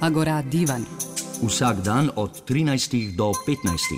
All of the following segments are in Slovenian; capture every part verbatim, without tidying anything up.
Agora Divan. Vsak dan od trinajstih do petnajstih.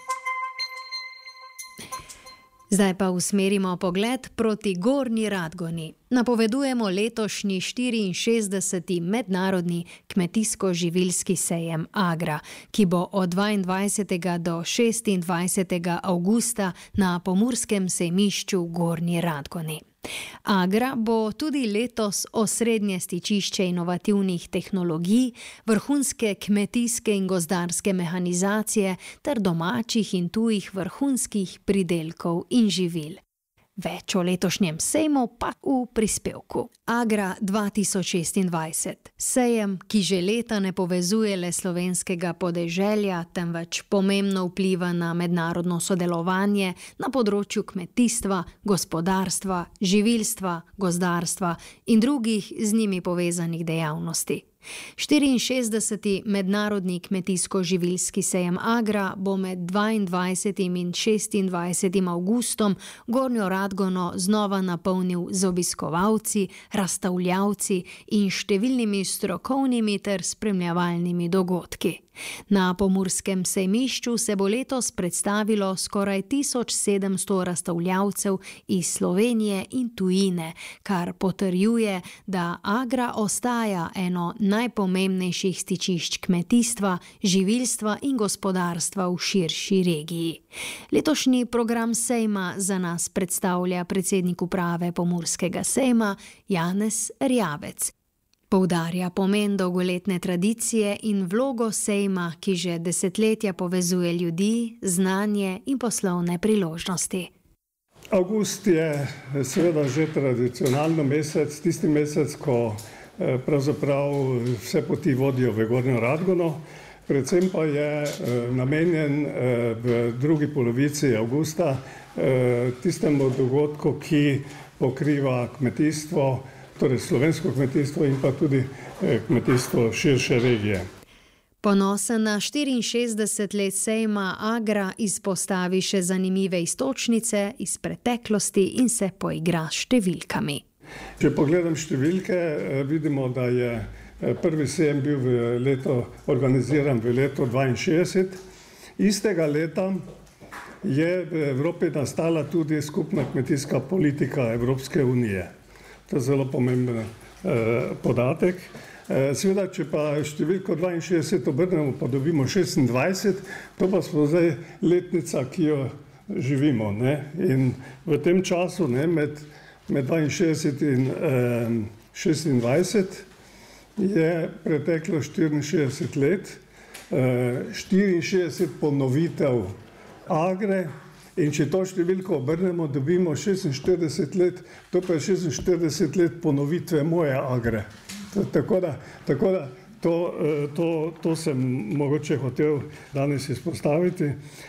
Zdaj pa usmerimo pogled proti Gornji Radgoni. Napovedujemo letošnji štiriinšestdeseti mednarodni kmetijsko-živilski sejem Agra, ki bo od dvaindvajsetega do šestindvajsetega avgusta na Pomurskem sejmišču v Gornji Radgoni. Agra bo tudi letos osrednje stičišče inovativnih tehnologij, vrhunske kmetijske in gozdarske mehanizacije ter domačih in tujih vrhunskih pridelkov in živil. Več o letošnjem sejmu pa v prispevku. Agra dva tisoč šestindvajset. Sejem, ki že leta ne povezuje le slovenskega podeželja, temveč pomembno vpliva na mednarodno sodelovanje na področju kmetijstva, gospodarstva, živilstva, gozdarstva in drugih z njimi povezanih dejavnosti. štiriinšestdeseti mednarodni kmetijsko-živilski sejem Agra bo med dvaindvajsetim in šestindvajsetim avgustom Gornjo Radgono znova napolnil z obiskovalci, razstavljavci in številnimi strokovnimi ter spremljevalnimi dogodki. Na Pomurskem sejmišču se bo letos predstavilo skoraj tisoč sedemsto razstavljavcev iz Slovenije in tujine, kar potrjuje, da Agra ostaja eno najpomembnejših stičišč kmetijstva, živilstva in gospodarstva v širši regiji. Letošnji program sejma za nas predstavlja predsednik uprave Pomurskega sejma Janez Erjavec. Poudarja pomen dolgoletne tradicije in vlogo sejma, ki že desetletja povezuje ljudi, znanje in poslovne priložnosti. Avgust je seveda že tradicionalno mesec, tisti mesec, ko pravzaprav vse poti vodijo v Gornjo Radgono, predvsem pa je namenjen v drugi polovici avgusta tistemu dogodku, ki pokriva kmetijstvo, torej slovensko kmetijstvo in pa tudi kmetijstvo širše regije. Ponosen na štiriinšestdeset let sejma Agra izpostavi še zanimive iztočnice iz preteklosti in se poigra s številkami. Če pogledam številke, vidimo, da je prvi sejem bil v leto, organiziran v letu dvainšestdeset. Istega leta je v Evropi nastala tudi skupna kmetijska politika Evropske unije. To je zelo pomemben eh, podatek. Eh, seveda, če pa številko dvainšestdeset obrnemo, pa dobimo šestindvajset, to pa smo zdaj letnica, ki jo živimo. Ne? In v tem času, ne, med, med dvainšestdeset in eh, šestindvajset, je preteklo štiriinšestdeset let, eh, štiriinšestdeset ponovitev Agre. In če to številko obrnemo, dobimo šestinštirideset let, to pa je šestinštirideset let ponovitve moje Agre. Tako da, tako da to, to, to sem mogoče hotel danes izpostaviti.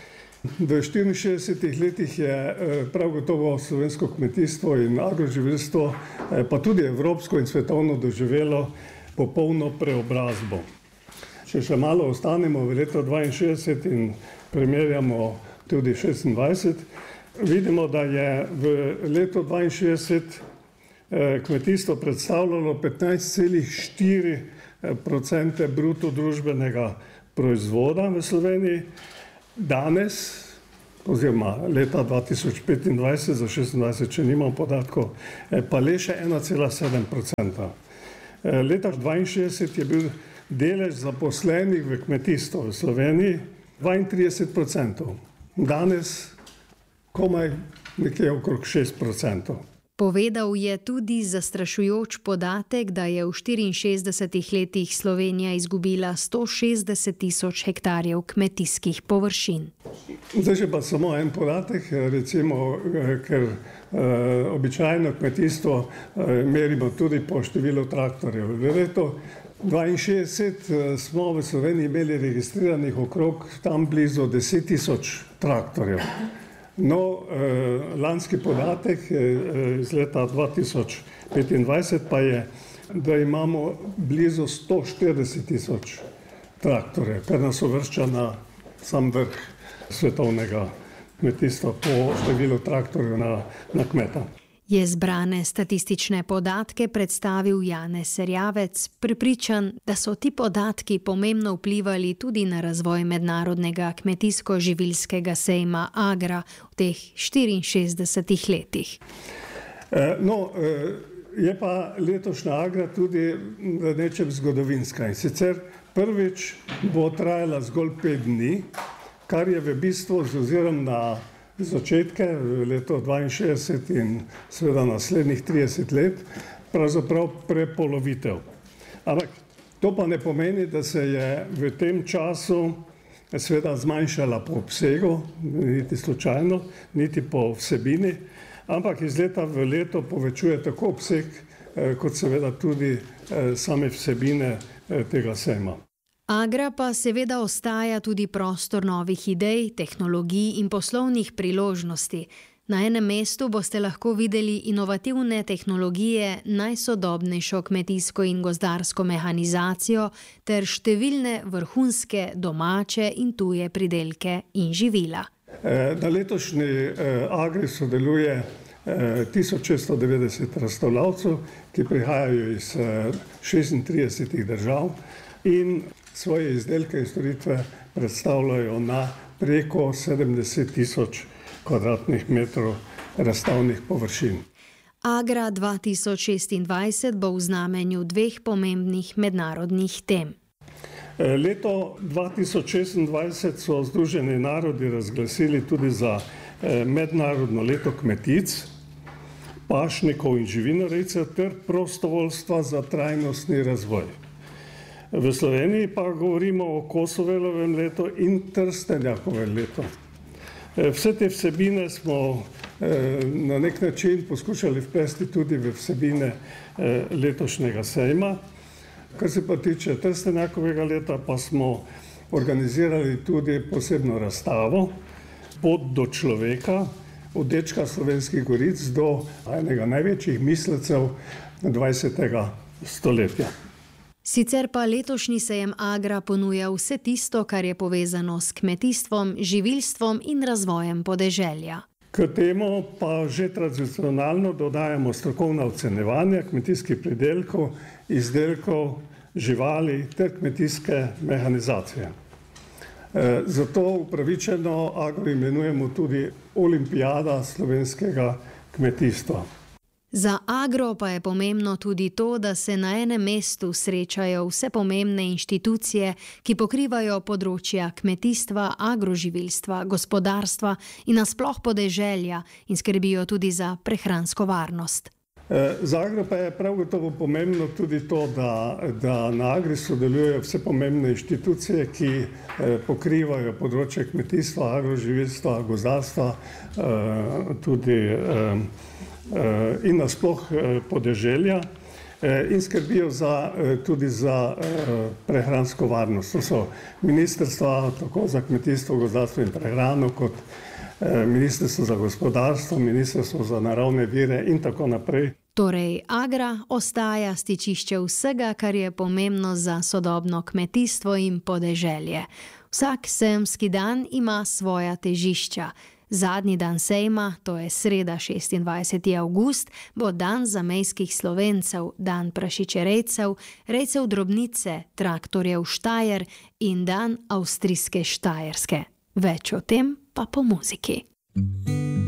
V štiriinšestdesetih letih je prav gotovo slovensko kmetijstvo in agroživilstvo, pa tudi evropsko in svetovno doživelo popolno preobrazbo. Če še malo ostanemo v letu dvainšestdeset in primerjamo tudi šestindvajset, vidimo, da je v letu dvainšestdeset kmetijstvo predstavljalo petnajst celih štiri odstotka bruto družbenega proizvoda v Sloveniji. Danes, oziroma leta dva tisoč petindvajset, za šestindvajset, če nimam podatkov, pa le še ena cela sedem odstotka. Leta dvainšestdeset je bil delež zaposlenih v kmetijstvu v Sloveniji dvaintrideset odstotkov. Danes komaj nekje okrog šest odstotkov. Povedal je tudi zastrašujoč podatek, da je v štiriinšestdesetih letih Slovenija izgubila sto šestdeset tisoč hektarjev kmetijskih površin. Zdaj še pa samo en podatek, recimo, ker uh, običajno kmetijstvo uh, merimo tudi po številu traktorjev. V letu dvainšestdeset smo v Sloveniji imeli registriranih okrog tam blizu deset tisoč traktorjev. No, eh, lanski podatek eh, iz leta dva tisoč petindvajset pa je, da imamo blizu sto štirideset tisoč traktorjev, kar nas uvršča na sam vrh svetovnega kmetijstva po številu traktorjev na, na kmeta. Je zbrane statistične podatke predstavil Janez Erjavec, prepričan, da so ti podatki pomembno vplivali tudi na razvoj mednarodnega kmetijsko-živilskega sejma Agra v teh štiriinšestdesetih letih. No, je pa letošnja Agra tudi v nečem zgodovinska. In sicer prvič bo trajala zgolj pet dni, kar je v bistvu z ozirom na začetke v leto dvainšestdeset in seveda naslednjih trideset let pravzaprav prepolovitev. Ampak to pa ne pomeni, da se je v tem času seveda zmanjšala po obsegu, niti slučajno, niti po vsebini, ampak iz leta v leto povečuje tako obseg, kot seveda tudi same vsebine tega sejma. Agra pa seveda ostaja tudi prostor novih idej, tehnologij in poslovnih priložnosti. Na enem mestu boste lahko videli inovativne tehnologije, najsodobnejšo kmetijsko in gozdarsko mehanizacijo ter številne vrhunske domače in tuje pridelke in živila. Na letošnji Agri sodeluje tisoč šeststo devetdeset razstavljavcev, ki prihajajo iz šestintridesetih držav in svoje izdelke in storitve predstavljajo na preko sedemdeset tisoč kvadratnih metrov razstavnih površin. Agra dva tisoč šestindvajset bo v znamenju dveh pomembnih mednarodnih tem. Leto dva tisoč šestindvajset so Združeni narodi razglasili tudi za mednarodno leto kmetic, pašnikov in živinorejcev ter prostovoljstva za trajnostni razvoj. V Sloveniji pa govorimo o Kosovelovem letu in Trstenjakovem letu. Vse te vsebine smo na nek način poskušali vplesti tudi v vsebine letošnjega sejma. Kar se pa tiče Trstenjakovega leta, pa smo organizirali tudi posebno razstavo Pot do človeka, od dečka Slovenskih goric do enega največjih mislecev dvajsetega stoletja. Sicer pa letošnji sejem Agra ponuja vse tisto, kar je povezano s kmetijstvom, živilstvom in razvojem podeželja. K temu pa že tradicionalno dodajamo strokovna ocenjevanja kmetijskih pridelkov, izdelkov, živali ter kmetijske mehanizacije. Zato upravičeno Agro imenujemo tudi olimpijada slovenskega kmetijstva. Za Agro pa je pomembno tudi to, da se na enem mestu srečajo vse pomembne inštitucije, ki pokrivajo področja kmetijstva, agroživilstva, gospodarstva in nasploh podeželja in skrbijo tudi za prehransko varnost. Za Agro pa je prav gotovo pomembno tudi to, da, da na Agri sodelujejo vse pomembne inštitucije, ki pokrivajo področje kmetijstva, agroživilstva, gozdarstva, tudi in nasploh podeželja in skrbijo za, tudi za prehransko varnost. To so ministrstva tako za kmetijstvo, gozdarstvo in prehrano, kot ministrstvo za gospodarstvo, ministrstvo za naravne vire in tako naprej. Torej, Agra ostaja stičišče vsega, kar je pomembno za sodobno kmetijstvo in podeželje. Vsak sejemski dan ima svoja težišča. Zadnji dan sejma, to je sreda šestindvajseti avgust, bo dan zamejskih Slovencev, dan prašičerejcev, rejcev drobnice, traktorjev Štajer in dan avstrijske Štajerske. Več o tem pa po muziki.